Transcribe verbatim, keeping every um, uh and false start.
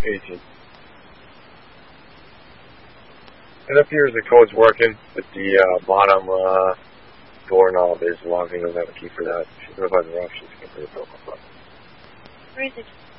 eighteen. It appears the code's working, but the uh, bottom uh, doorknob is logging. Doesn't have a key for that. She's going to buy the rough. She's going to put it up. Where is it?